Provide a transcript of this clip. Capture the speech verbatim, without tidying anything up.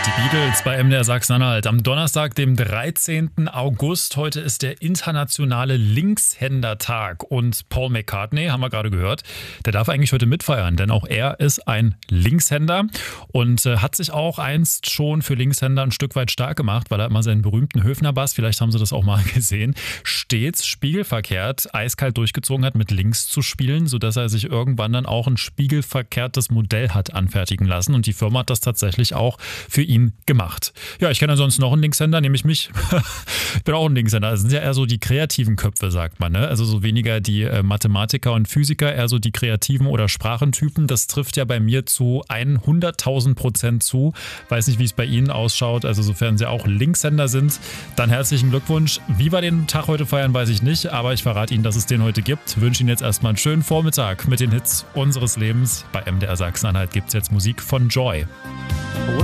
Die Beatles bei M D R Sachsen-Anhalt am Donnerstag, dem dreizehnten August. Heute ist der internationale Linkshändertag und Paul McCartney, haben wir gerade gehört, der darf eigentlich heute mitfeiern, denn auch er ist ein Linkshänder und äh, hat sich auch einst schon für Linkshänder ein Stück weit stark gemacht, weil er immer seinen berühmten Höfner-Bass, vielleicht haben Sie das auch mal gesehen, stets spiegelverkehrt eiskalt durchgezogen hat, mit links zu spielen, sodass er sich irgendwann dann auch ein spiegelverkehrtes Modell hat anfertigen lassen und die Firma hat das tatsächlich auch für ihn gemacht. Ja, ich kenne ansonsten noch einen Linkshänder, nämlich mich. Ich bin auch ein Linkshänder. Das sind ja eher so die kreativen Köpfe, sagt man. Ne? Also so weniger die äh, Mathematiker und Physiker, eher so die kreativen oder Sprachentypen. Das trifft ja bei mir zu hunderttausend Prozent zu. Weiß nicht, wie es bei Ihnen ausschaut. Also sofern Sie auch Linkshänder sind, dann herzlichen Glückwunsch. Wie wir den Tag heute feiern, weiß ich nicht. Aber ich verrate Ihnen, dass es den heute gibt. Wünsche Ihnen jetzt erstmal einen schönen Vormittag mit den Hits unseres Lebens. Bei M D R Sachsen-Anhalt gibt es jetzt Musik von Joy.